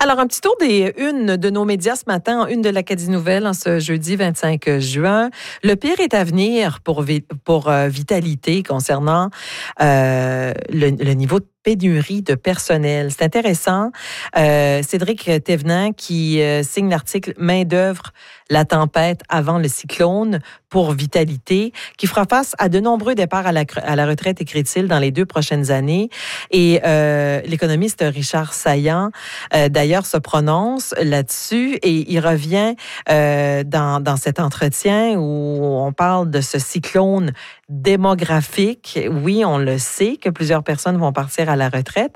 Alors, un petit tour des unes de nos médias ce matin, en une de l'Acadie Nouvelle, en ce jeudi 25 juin. Le pire est à venir pour Vitalité concernant le niveau de pénurie de personnel. C'est intéressant. Cédric Thévenin qui signe l'article « Main-d'œuvre, la tempête avant le cyclone » pour Vitalité, qui fera face à de nombreux départs à la retraite, écrit-il, dans les 2 prochaines années. Et l'économiste Richard Saillant, d'ailleurs, se prononce là-dessus et il revient dans cet entretien où on parle de ce cyclone démographique. Oui, on le sait que plusieurs personnes vont partir à la retraite,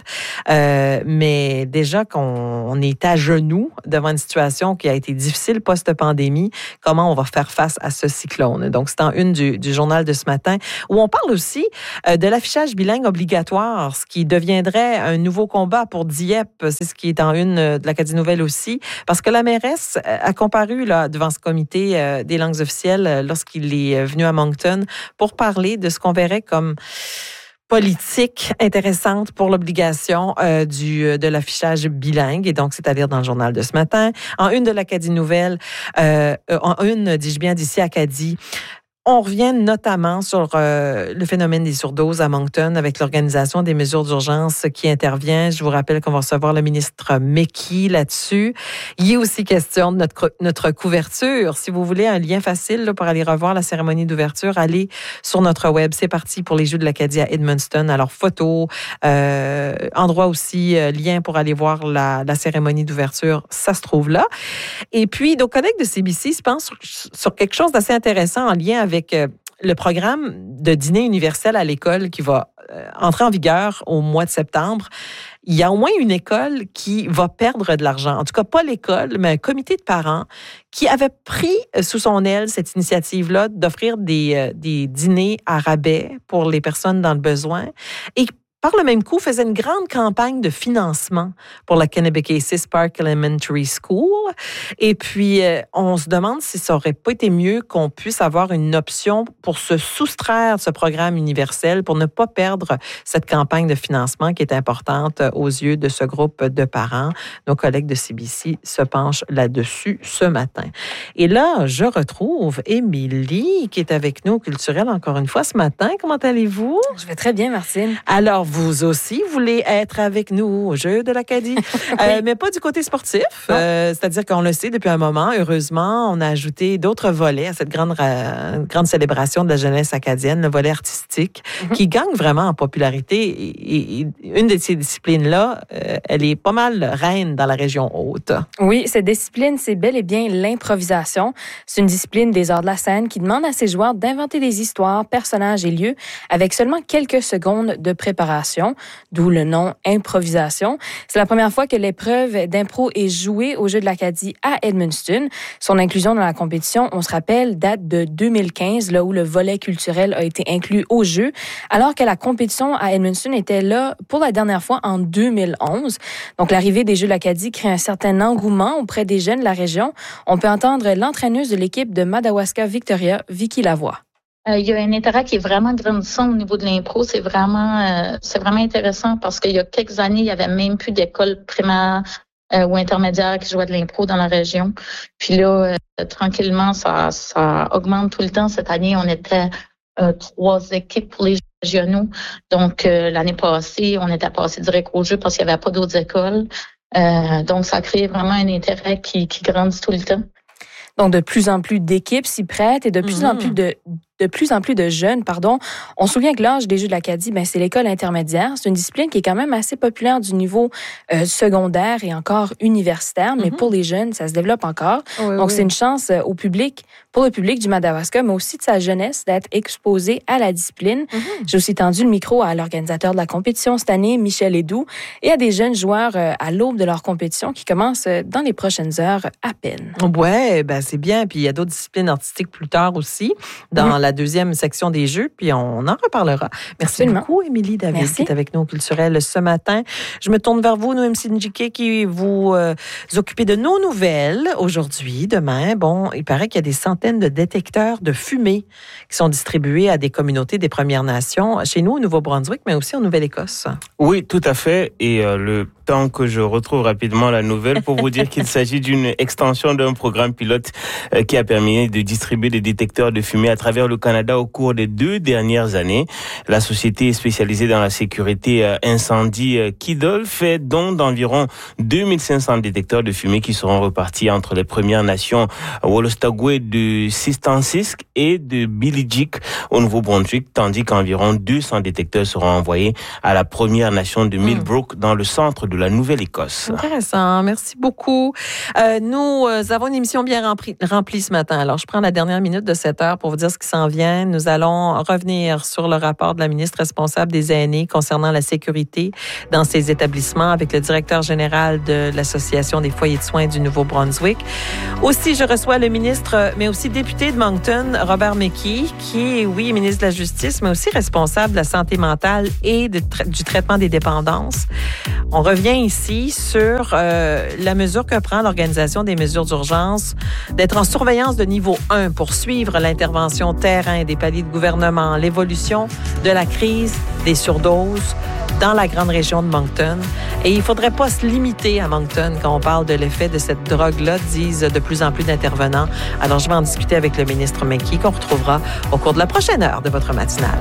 mais déjà qu'on est à genoux devant une situation qui a été difficile post-pandémie, comment on va faire face à ce cyclone? Donc, c'est en une du journal de ce matin, où on parle aussi de l'affichage bilingue obligatoire, ce qui deviendrait un nouveau combat pour Dieppe. C'est ce qui est en une de l'Acadie Nouvelle aussi, parce que la mairesse a comparu là, devant ce comité des langues officielles lorsqu'il est venu à Moncton pour parler de ce qu'on verrait comme politique intéressante pour l'obligation de l'affichage bilingue. Et donc, c'est à lire dans le journal de ce matin. En une de l'Acadie Nouvelle, en une, dis-je bien, d'ici Acadie, on revient notamment sur le phénomène des surdoses à Moncton avec l'organisation des mesures d'urgence qui intervient. Je vous rappelle qu'on va recevoir le ministre Meki là-dessus. Il est aussi question de notre couverture. Si vous voulez un lien facile là, pour aller revoir la cérémonie d'ouverture, allez sur notre web. C'est parti pour les Jeux de l'Acadie à Edmundston. Alors, photos, endroit aussi, lien pour aller voir la cérémonie d'ouverture, ça se trouve là. Et puis, nos collègues de CBC se pensent sur quelque chose d'assez intéressant en lien avec le programme de dîner universel à l'école qui va entrer en vigueur au mois de septembre. Il y a au moins une école qui va perdre de l'argent. En tout cas, pas l'école, mais un comité de parents qui avait pris sous son aile cette initiative-là d'offrir des dîners à rabais pour les personnes dans le besoin et par le même coup, faisait une grande campagne de financement pour la Kennebecasis Park Elementary School. Et puis, on se demande si ça aurait pas été mieux qu'on puisse avoir une option pour se soustraire de ce programme universel, pour ne pas perdre cette campagne de financement qui est importante aux yeux de ce groupe de parents. Nos collègues de CBC se penchent là-dessus ce matin. Et là, je retrouve Émilie qui est avec nous au Culturel encore une fois ce matin. Comment allez-vous? Je vais très bien, Martine. Alors, vous aussi voulez être avec nous au Jeu de l'Acadie, oui. Mais pas du côté sportif. C'est-à-dire qu'on le sait depuis un moment. Heureusement, on a ajouté d'autres volets à cette grande célébration de la jeunesse acadienne, le volet artistique, qui gagne vraiment en popularité. Et une de ces disciplines-là, elle est pas mal reine dans la région haute. Oui, cette discipline, c'est bel et bien l'improvisation. C'est une discipline des arts de la scène qui demande à ses joueurs d'inventer des histoires, personnages et lieux avec seulement quelques secondes de préparation. D'où le nom improvisation. C'est la première fois que l'épreuve d'impro est jouée au Jeu de l'Acadie à Edmundston. Son inclusion dans la compétition, on se rappelle, date de 2015, là où le volet culturel a été inclus au jeu, alors que la compétition à Edmundston était là pour la dernière fois en 2011. Donc, l'arrivée des Jeux de l'Acadie crée un certain engouement auprès des jeunes de la région. On peut entendre l'entraîneuse de l'équipe de Madawaska Victoria, Vicky Lavoie. Il y a un intérêt qui est vraiment grandissant au niveau de l'impro. C'est vraiment intéressant parce qu'il y a quelques années, il y avait même plus d'écoles primaires ou intermédiaires qui jouaient de l'impro dans la région. Puis là, tranquillement, ça augmente tout le temps. Cette année, on était 3 équipes pour les régionaux. Donc, l'année passée, on était passé direct au jeu parce qu'il n'y avait pas d'autres écoles. Donc, ça crée vraiment un intérêt qui grandit tout le temps. Donc, de plus en plus d'équipes s'y prêtent et de plus en plus de jeunes, On se souvient que l'âge des Jeux de l'Acadie, c'est l'école intermédiaire. C'est une discipline qui est quand même assez populaire du niveau secondaire et encore universitaire, mais pour les jeunes, ça se développe encore. Donc, c'est une chance pour le public du Madawaska, mais aussi de sa jeunesse d'être exposé à la discipline. J'ai aussi tendu le micro à l'organisateur de la compétition cette année, Michel Edoux, et à des jeunes joueurs à l'aube de leur compétition qui commencent dans les prochaines heures à peine. Ouais, c'est bien. Puis il y a d'autres disciplines artistiques plus tard aussi, dans la deuxième section des Jeux, puis on en reparlera. Merci beaucoup, Émilie David, qui est avec nous au Culturel ce matin. Je me tourne vers vous, Noémie Sidnjiki, qui vous occupez de nos nouvelles aujourd'hui, demain. Bon, il paraît qu'il y a des centaines de détecteurs de fumée qui sont distribués à des communautés des Premières Nations, chez nous au Nouveau-Brunswick, mais aussi en Nouvelle-Écosse. Oui, tout à fait. Et le temps que je retrouve rapidement la nouvelle pour vous dire qu'il s'agit d'une extension d'un programme pilote qui a permis de distribuer des détecteurs de fumée à travers le Canada au cours des 2 dernières années. La société spécialisée dans la sécurité incendie Kidol fait don d'environ 2500 détecteurs de fumée qui seront repartis entre les Premières Nations Wolastoqey de Sistancisk et de Bilijik au Nouveau-Brunswick, tandis qu'environ 200 détecteurs seront envoyés à la Première Nation de Millbrook dans le centre de la Nouvelle-Écosse. Intéressant. Merci beaucoup. Nous avons une émission bien remplie ce matin. Alors, je prends la dernière minute de 7 heures pour vous dire ce qui s'en vient. Nous allons revenir sur le rapport de la ministre responsable des aînés concernant la sécurité dans ces établissements avec le directeur général de l'Association des foyers de soins du Nouveau-Brunswick. Aussi, je reçois le ministre, mais aussi député de Moncton, Robert McKee, qui est, oui, ministre de la Justice, mais aussi responsable de la santé mentale et du traitement des dépendances. On revient ici sur la mesure que prend l'Organisation des mesures d'urgence d'être en surveillance de niveau 1 pour suivre l'intervention terrain des paliers de gouvernement, l'évolution de la crise des surdoses dans la grande région de Moncton. Et il ne faudrait pas se limiter à Moncton quand on parle de l'effet de cette drogue-là, disent de plus en plus d'intervenants. Alors, je vais en discuter avec le ministre McKee, qu'on retrouvera au cours de la prochaine heure de votre matinale.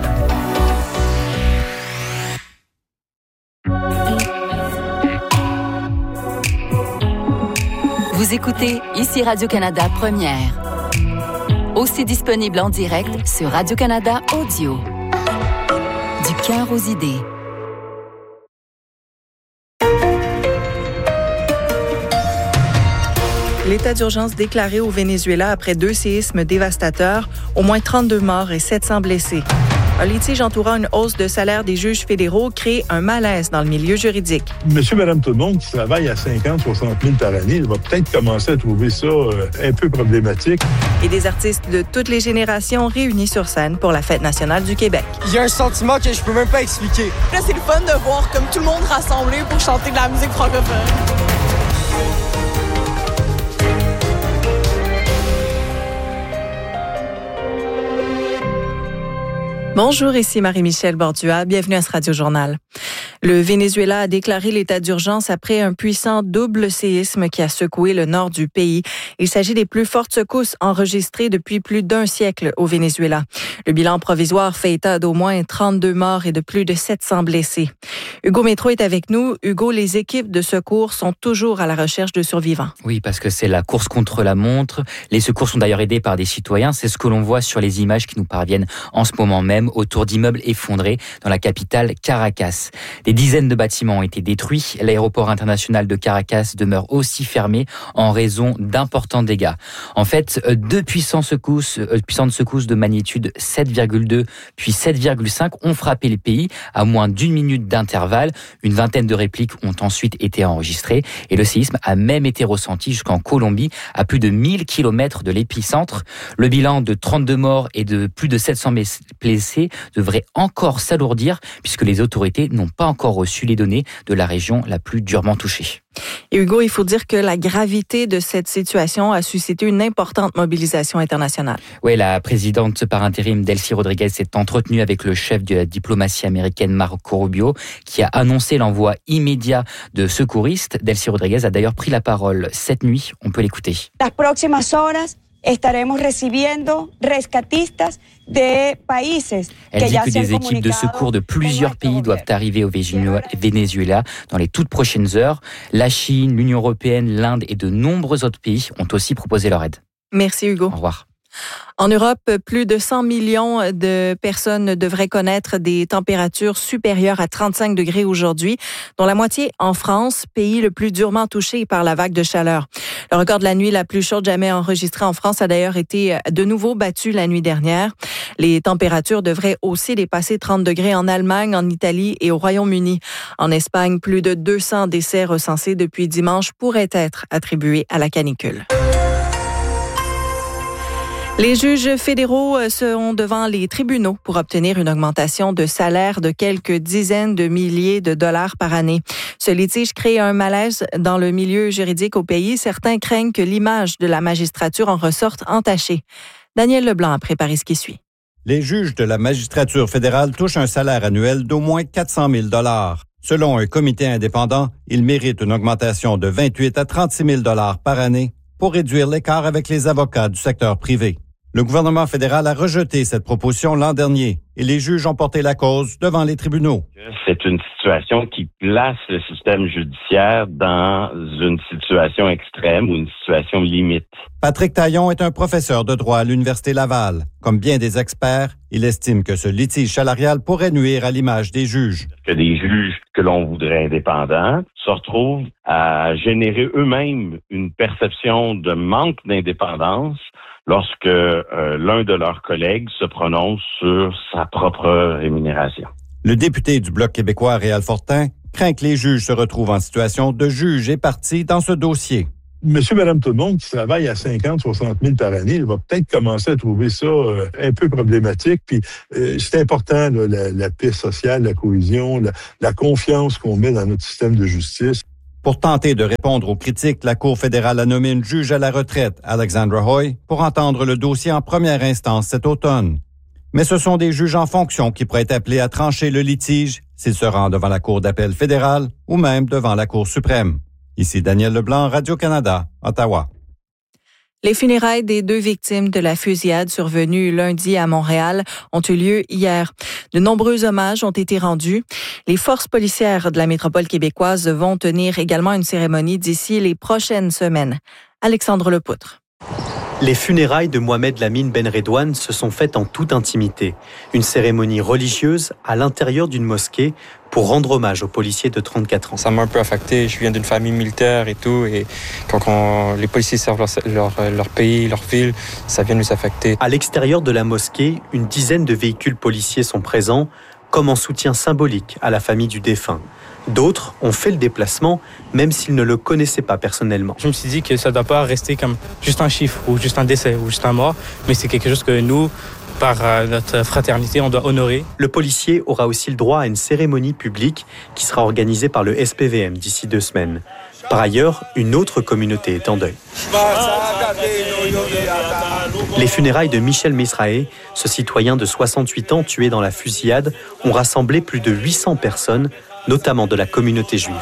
Vous écoutez ici Radio-Canada Première. Aussi disponible en direct sur Radio-Canada Audio. Du cœur aux idées. L'état d'urgence déclaré au Venezuela après 2 séismes dévastateurs, au moins 32 morts et 700 blessés. Un litige entourant une hausse de salaire des juges fédéraux crée un malaise dans le milieu juridique. Monsieur, madame, tout le monde qui travaille à 50, 60 000 par année va peut-être commencer à trouver ça un peu problématique. Et des artistes de toutes les générations réunis sur scène pour la Fête nationale du Québec. Il y a un sentiment que je peux même pas expliquer. Là, c'est le fun de voir comme tout le monde rassemblé pour chanter de la musique francophone. Bonjour, ici Marie-Michel Bordua. Bienvenue à ce Radio-Journal. Le Venezuela a déclaré l'état d'urgence après un puissant double séisme qui a secoué le nord du pays. Il s'agit des plus fortes secousses enregistrées depuis plus d'1 siècle au Venezuela. Le bilan provisoire fait état d'au moins 32 morts et de plus de 700 blessés. Hugo Métro est avec nous. Hugo, les équipes de secours sont toujours à la recherche de survivants. Oui, parce que c'est la course contre la montre. Les secours sont d'ailleurs aidés par des citoyens. C'est ce que l'on voit sur les images qui nous parviennent en ce moment même autour d'immeubles effondrés dans la capitale Caracas. Des dizaines de bâtiments ont été détruits. L'aéroport international de Caracas demeure aussi fermé en raison d'importants dégâts. En fait, 2 puissantes secousses de magnitude 7,2 puis 7,5 ont frappé le pays à moins d'1 minute d'intervalle. Une vingtaine de répliques ont ensuite été enregistrées et le séisme a même été ressenti jusqu'en Colombie, à plus de 1000 km de l'épicentre. Le bilan de 32 morts et de plus de 700 blessés devrait encore s'alourdir puisque les autorités n'ont pas encore reçu les données de la région la plus durement touchée. Et Hugo, il faut dire que la gravité de cette situation a suscité une importante mobilisation internationale. Oui, la présidente par intérim Delcy Rodriguez s'est entretenue avec le chef de la diplomatie américaine Marco Rubio, qui a annoncé l'envoi immédiat de secouristes. Delcy Rodriguez a d'ailleurs pris la parole cette nuit. On peut l'écouter. Las próximas horas estaremos recibiendo rescatistas de países. Elle dit que des équipes de secours de plusieurs pays doivent arriver au Venezuela dans les toutes prochaines heures. La Chine, l'Union européenne, l'Inde et de nombreux autres pays ont aussi proposé leur aide. Merci Hugo. Au revoir. En Europe, plus de 100 millions de personnes devraient connaître des températures supérieures à 35 degrés aujourd'hui, dont la moitié en France, pays le plus durement touché par la vague de chaleur. Le record de la nuit la plus chaude jamais enregistrée en France a d'ailleurs été de nouveau battu la nuit dernière. Les températures devraient aussi dépasser 30 degrés en Allemagne, en Italie et au Royaume-Uni. En Espagne, plus de 200 décès recensés depuis dimanche pourraient être attribués à la canicule. Les juges fédéraux sont devant les tribunaux pour obtenir une augmentation de salaire de quelques dizaines de milliers de dollars par année. Ce litige crée un malaise dans le milieu juridique au pays. Certains craignent que l'image de la magistrature en ressorte entachée. Daniel Leblanc a préparé ce qui suit. Les juges de la magistrature fédérale touchent un salaire annuel d'au moins 400 000 $. Selon un comité indépendant, ils méritent une augmentation de 28 à 36 000 $ par année pour réduire l'écart avec les avocats du secteur privé. Le gouvernement fédéral a rejeté cette proposition l'an dernier et les juges ont porté la cause devant les tribunaux. C'est une situation qui place le système judiciaire dans une situation extrême ou une situation limite. Patrick Taillon est un professeur de droit à l'Université Laval. Comme bien des experts, il estime que ce litige salarial pourrait nuire à l'image des juges. Que des juges que l'on voudrait indépendants se retrouvent à générer eux-mêmes une perception de manque d'indépendance lorsque l'un de leurs collègues se prononce sur sa propre rémunération. Le député du Bloc québécois, Réal Fortin, craint que les juges se retrouvent en situation de juge et partie dans ce dossier. Monsieur, madame, tout le monde qui travaille à 50, 60 000 par année, il va peut-être commencer à trouver ça un peu problématique. Puis c'est important, là, la paix sociale, la cohésion, la confiance qu'on met dans notre système de justice. Pour tenter de répondre aux critiques, la Cour fédérale a nommé une juge à la retraite, Alexandra Hoy, pour entendre le dossier en première instance cet automne. Mais ce sont des juges en fonction qui pourraient être appelés à trancher le litige s'ils se rendent devant la Cour d'appel fédérale ou même devant la Cour suprême. Ici Daniel Leblanc, Radio-Canada, Ottawa. Les funérailles des 2 victimes de la fusillade survenue lundi à Montréal ont eu lieu hier. De nombreux hommages ont été rendus. Les forces policières de la métropole québécoise vont tenir également une cérémonie d'ici les prochaines semaines. Alexandre Lepoutre. Les funérailles de Mohamed Lamine Ben Redouane se sont faites en toute intimité. Une cérémonie religieuse à l'intérieur d'une mosquée pour rendre hommage aux policiers de 34 ans. Ça m'a un peu affecté. Je viens d'une famille militaire et tout. Et quand les policiers servent leur pays, leur ville, ça vient nous affecter. À l'extérieur de la mosquée, une dizaine de véhicules policiers sont présents comme en soutien symbolique à la famille du défunt. D'autres ont fait le déplacement, même s'ils ne le connaissaient pas personnellement. Je me suis dit que ça ne doit pas rester comme juste un chiffre, ou juste un décès, ou juste un mort, mais c'est quelque chose que nous, par notre fraternité, on doit honorer. Le policier aura aussi le droit à une cérémonie publique qui sera organisée par le SPVM d'ici 2 semaines. Par ailleurs, une autre communauté est en deuil. Les funérailles de Michel Mesraé, ce citoyen de 68 ans tué dans la fusillade, ont rassemblé plus de 800 personnes, notamment de la communauté juive.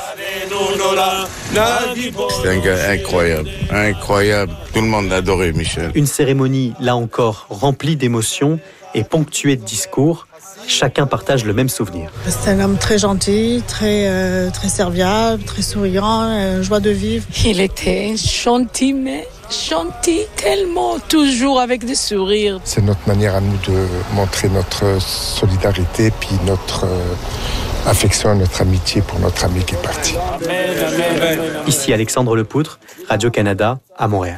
C'est un gars incroyable. Tout le monde adoré Michel. Une cérémonie, là encore, remplie d'émotions et ponctuée de discours. Chacun partage le même souvenir. C'est un homme très gentil, très serviable, très souriant, joie de vivre. Il était gentil, mais gentil tellement, toujours avec des sourires. C'est notre manière à nous de montrer notre solidarité puis notre affection, notre amitié pour notre ami qui est parti. Ici Alexandre Lepoutre, Radio-Canada, à Montréal.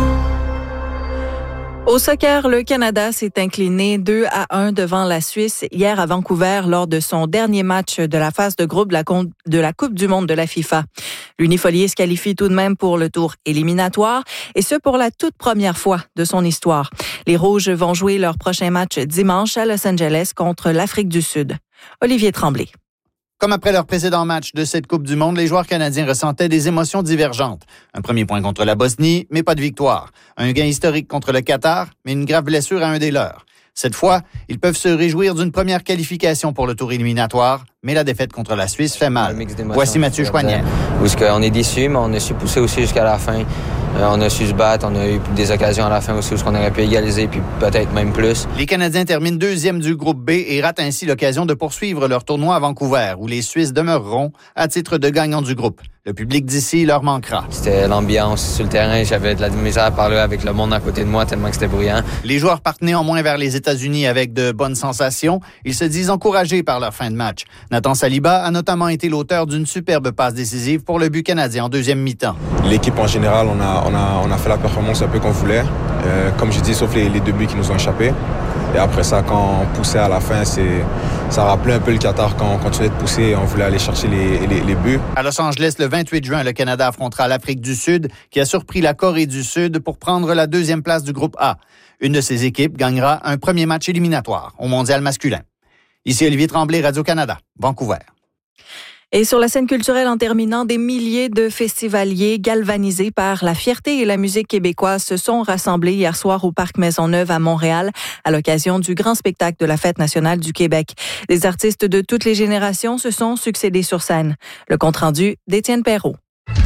Au soccer, le Canada s'est incliné 2-1 devant la Suisse hier à Vancouver lors de son dernier match de la phase de groupe de la Coupe du monde de la FIFA. L'Unifolier se qualifie tout de même pour le tour éliminatoire et ce pour la toute première fois de son histoire. Les Rouges vont jouer leur prochain match dimanche à Los Angeles contre l'Afrique du Sud. Olivier Tremblay. Comme après leur précédent match de cette Coupe du monde, les joueurs canadiens ressentaient des émotions divergentes. Un premier point contre la Bosnie, mais pas de victoire. Un gain historique contre le Qatar, mais une grave blessure à un des leurs. Cette fois, ils peuvent se réjouir d'une première qualification pour le tour éliminatoire, mais la défaite contre la Suisse fait mal. Voici Mathieu Choignard. On est déçus, mais on a su pousser aussi jusqu'à la fin. On a su se battre, on a eu des occasions à la fin aussi où on aurait pu égaliser, puis peut-être même plus. Les Canadiens terminent 2e du groupe B et ratent ainsi l'occasion de poursuivre leur tournoi à Vancouver, où les Suisses demeureront à titre de gagnants du groupe. Le public d'ici leur manquera. C'était l'ambiance sur le terrain. J'avais de la misère à parler avec le monde à côté de moi tellement que c'était bruyant. Les joueurs partent néanmoins vers les États-Unis avec de bonnes sensations. Ils se disent encouragés par leur fin de match. Nathan Saliba a notamment été l'auteur d'une superbe passe décisive pour le but canadien en 2e mi-temps. L'équipe en général, on a fait la performance un peu qu'on voulait. Comme je dis, sauf les 2 buts qui nous ont échappé. Et après ça, quand on poussait à la fin, ça rappelait un peu le Qatar quand on continuait de pousser et on voulait aller chercher les buts. À Los Angeles, le 28 juin, le Canada affrontera l'Afrique du Sud, qui a surpris la Corée du Sud pour prendre la 2e place du groupe A. Une de ces équipes gagnera un premier match éliminatoire au mondial masculin. Ici Olivier Tremblay, Radio-Canada, Vancouver. Et sur la scène culturelle, en terminant, des milliers de festivaliers galvanisés par la fierté et la musique québécoise se sont rassemblés hier soir au Parc Maisonneuve à Montréal à l'occasion du grand spectacle de la Fête nationale du Québec. Des artistes de toutes les générations se sont succédés sur scène. Le compte-rendu d'Étienne Perrault.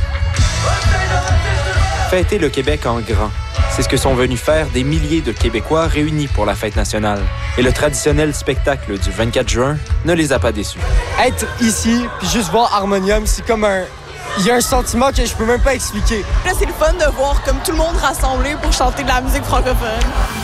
Fêter le Québec en grand. C'est ce que sont venus faire des milliers de Québécois réunis pour la Fête nationale. Et le traditionnel spectacle du 24 juin ne les a pas déçus. Être ici, puis juste voir Harmonium, c'est comme un... Il y a un sentiment que je peux même pas expliquer. Là, c'est le fun de voir comme tout le monde rassemblé pour chanter de la musique francophone.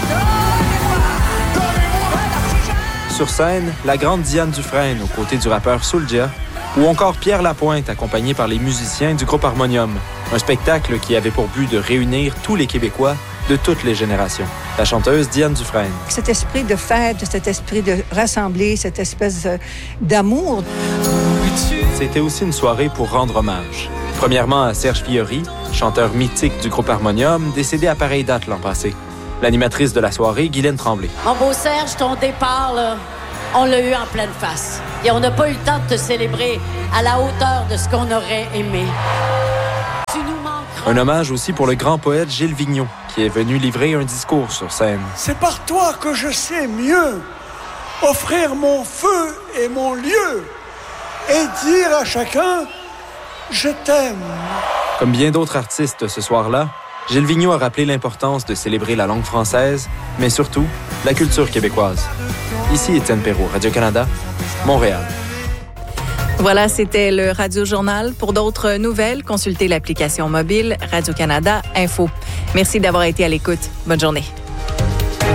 Sur scène, la grande Diane Dufresne aux côtés du rappeur Soulja, ou encore Pierre Lapointe accompagné par les musiciens du groupe Harmonium. Un spectacle qui avait pour but de réunir tous les Québécois de toutes les générations. La chanteuse Diane Dufresne. Cet esprit de fête, cet esprit de rassembler, cette espèce d'amour. C'était aussi une soirée pour rendre hommage. Premièrement à Serge Fiori, chanteur mythique du groupe Harmonium, décédé à pareille date l'an passé. L'animatrice de la soirée, Guylaine Tremblay. Mon beau Serge, ton départ, là, on l'a eu en pleine face. Et on n'a pas eu le temps de te célébrer à la hauteur de ce qu'on aurait aimé. Tu nous manqueras. Un hommage aussi pour le grand poète Gilles Vigneault, qui est venu livrer un discours sur scène. C'est par toi que je sais mieux offrir mon feu et mon lieu et dire à chacun « Je t'aime ». Comme bien d'autres artistes ce soir-là, Gilles Vigneault a rappelé l'importance de célébrer la langue française, mais surtout la culture québécoise. Ici Étienne Perrault, Radio-Canada, Montréal. Voilà, c'était le Radio-Journal. Pour d'autres nouvelles, consultez l'application mobile Radio-Canada Info. Merci d'avoir été à l'écoute. Bonne journée.